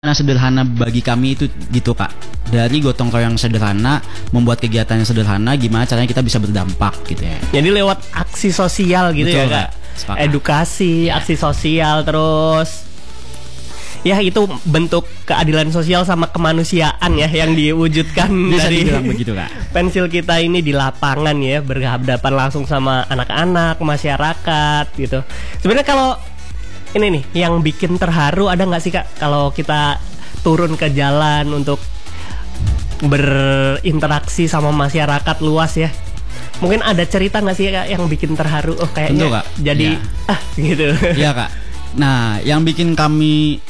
Nah, sederhana bagi kami itu gitu Kak. Dari gotong royong sederhana, membuat kegiatan yang sederhana, gimana caranya kita bisa berdampak gitu ya. Jadi lewat aksi sosial gitu. Betul, ya Kak. Sepakat. Edukasi, ya. Aksi sosial terus. Ya itu bentuk keadilan sosial sama kemanusiaan ya yang diwujudkan bisa dari dibilang begitu Kak. Pensil kita ini di lapangan ya, berhadapan langsung sama anak-anak, masyarakat gitu. Sebenarnya kalau ini nih yang bikin terharu ada nggak sih Kak kalau kita turun ke jalan untuk berinteraksi sama masyarakat luas ya? Mungkin ada cerita nggak sih Kak yang bikin terharu? Oh kayaknya tentu, Kak. Jadi ya. Gitu. Iya Kak. Nah yang bikin kami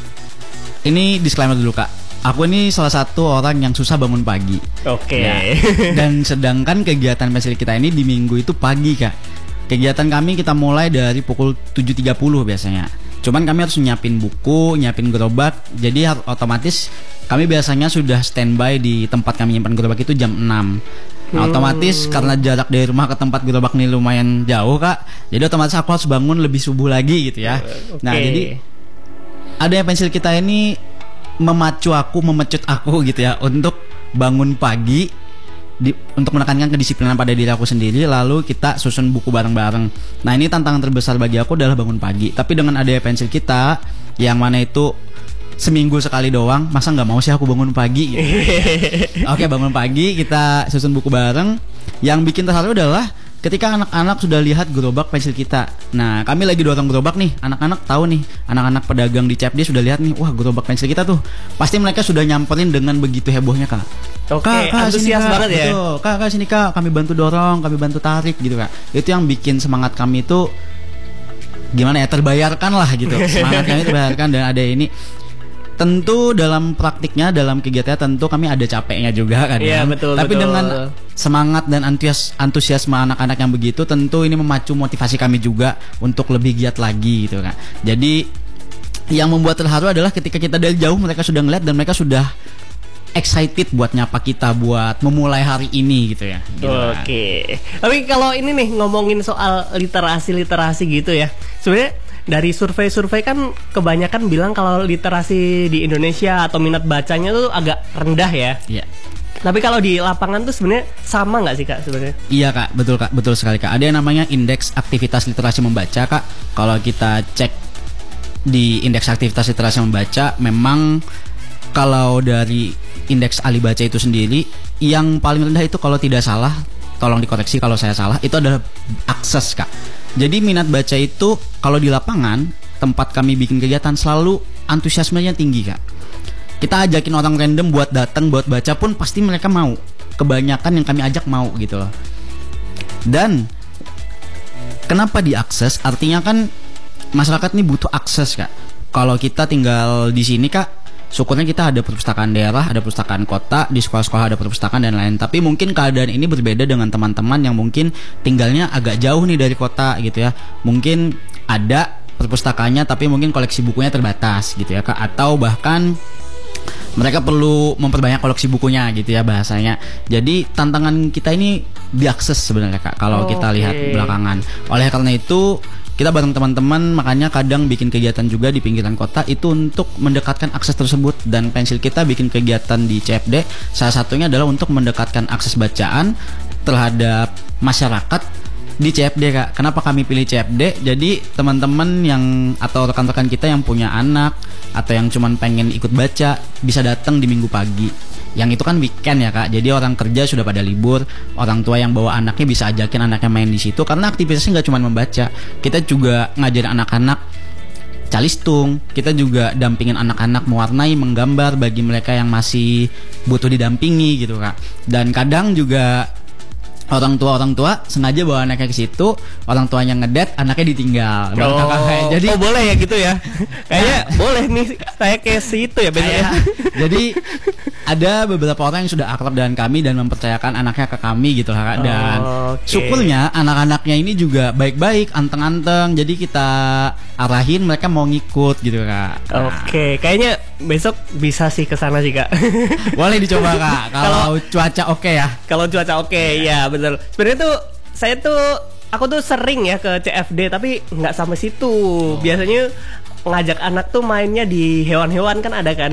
ini disclaimer dulu Kak. Aku ini salah satu orang yang susah bangun pagi. Oke. Ya. Dan sedangkan kegiatan pensil kita ini di minggu itu pagi Kak. Kegiatan kami kita mulai dari pukul 7.30 biasanya. Cuman kami harus nyiapin buku, nyiapin gerobak. Jadi otomatis kami biasanya sudah standby di tempat kami nyimpan gerobak itu jam 6. Nah, otomatis karena jarak dari rumah ke tempat gerobak ini lumayan jauh Kak. Jadi otomatis aku harus bangun lebih subuh lagi gitu ya. Okay. Nah jadi ada yang pensil kita ini memecut aku gitu ya untuk bangun pagi. Untuk menekankan kedisiplinan pada diri aku sendiri, lalu kita susun buku bareng-bareng. Nah ini tantangan terbesar bagi aku adalah bangun pagi. Tapi dengan adanya pensil kita, yang mana itu seminggu sekali doang, masa nggak mau sih aku bangun pagi gitu. Oke, bangun pagi, kita susun buku bareng. Yang bikin terharu adalah ketika anak-anak sudah lihat gerobak pensil kita. Nah kami lagi dorong gerobak nih, anak-anak tahu nih, anak-anak pedagang di CFD sudah lihat nih, wah gerobak pensil kita tuh. Pasti mereka sudah nyamperin dengan begitu hebohnya Kak. Oke, Kak, antusias banget ya. Betul. Kak, sini Kak, kami bantu dorong, kami bantu tarik gitu Kak. Itu yang bikin semangat kami itu gimana ya, terbayarkan lah gitu. Semangat kami terbayarkan. Dan ada ini tentu dalam praktiknya, dalam kegiatannya tentu kami ada capeknya juga kan. Iya betul. Tapi betul. dengan semangat dan antusiasme anak-anak yang begitu, tentu ini memacu motivasi kami juga untuk lebih giat lagi gitu kan. Jadi yang membuat terharu adalah ketika kita dari jauh mereka sudah ngeliat dan mereka sudah excited buat nyapa kita, buat memulai hari ini gitu ya. Gitu. Oke. Tapi kalau ini nih ngomongin soal literasi gitu ya. Sebenarnya dari survei-survei kan kebanyakan bilang kalau literasi di Indonesia atau minat bacanya tuh agak rendah ya. Iya. Tapi kalau di lapangan tuh sebenarnya sama nggak sih Kak sebenarnya? Iya Kak, betul sekali Kak. Ada yang namanya indeks aktivitas literasi membaca Kak. Kalau kita cek di indeks aktivitas literasi membaca, memang kalau dari indeks ahli baca itu sendiri, yang paling rendah itu kalau tidak salah, tolong dikoreksi kalau saya salah, itu adalah akses Kak. Jadi minat baca itu kalau di lapangan tempat kami bikin kegiatan selalu antusiasmenya tinggi Kak. Kita ajakin orang random buat datang buat baca pun pasti mereka mau. Kebanyakan yang kami ajak mau gitu loh. Dan kenapa diakses? Artinya kan masyarakat ini butuh akses Kak. Kalau kita tinggal di sini Kak, syukurnya kita ada perpustakaan daerah, ada perpustakaan kota, di sekolah-sekolah ada perpustakaan dan lain. Tapi mungkin keadaan ini berbeda dengan teman-teman yang mungkin tinggalnya agak jauh nih dari kota gitu ya. Mungkin ada perpustakaannya tapi mungkin koleksi bukunya terbatas gitu ya Kak. Atau bahkan mereka perlu memperbanyak koleksi bukunya gitu ya bahasanya. Jadi tantangan kita ini diakses sebenarnya Kak kalau kita lihat belakangan. Oleh karena itu kita bareng teman-teman makanya kadang bikin kegiatan juga di pinggiran kota itu untuk mendekatkan akses tersebut. Dan pensil kita bikin kegiatan di CFD salah satunya adalah untuk mendekatkan akses bacaan terhadap masyarakat di CFD Kak. Kenapa kami pilih CFD? Jadi teman-teman yang atau rekan-rekan kita yang punya anak atau yang cuman pengen ikut baca bisa datang di minggu pagi. Yang itu kan weekend ya Kak. Jadi orang kerja sudah pada libur, orang tua yang bawa anaknya bisa ajakin anaknya main di situ karena aktivitasnya nggak cuma membaca. Kita juga ngajarin anak-anak calistung, kita juga dampingin anak-anak mewarnai, menggambar bagi mereka yang masih butuh didampingi gitu Kak. Dan kadang juga orang tua sengaja bawa anaknya ke situ, orang tuanya ngedet, anaknya ditinggal. Jadi boleh ya gitu ya. Kayaknya boleh nih saya ke situ ya benar. Jadi ada beberapa orang yang sudah akrab dengan kami dan mempercayakan anaknya ke kami gitu Kak. Dan syukurnya anak-anaknya ini juga baik-baik, anteng-anteng. Jadi kita arahin mereka mau ngikut gitu Kak. Oke, kayaknya besok bisa sih ke sana sih Kak. Boleh dicoba Kak. Kalau cuaca oke ya. Kalau cuaca oke ya betul. Sebenarnya tuh aku tuh sering ya ke CFD tapi nggak sampai situ. Biasanya ngajak anak tuh mainnya di hewan-hewan kan ada kan